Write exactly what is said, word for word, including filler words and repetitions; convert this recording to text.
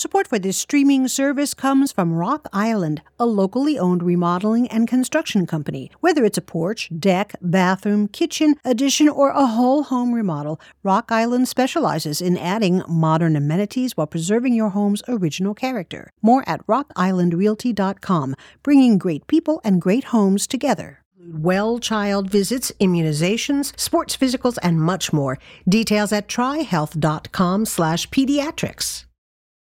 Support for this streaming service comes from Rock Island, a locally owned remodeling and construction company. Whether it's a porch, deck, bathroom, kitchen, addition, or a whole home remodel, Rock Island specializes in adding modern amenities while preserving your home's original character. More at rock island realty dot com, bringing great people and great homes together. Well child visits, immunizations, sports physicals, and much more. Details at try health dot com slash pediatrics.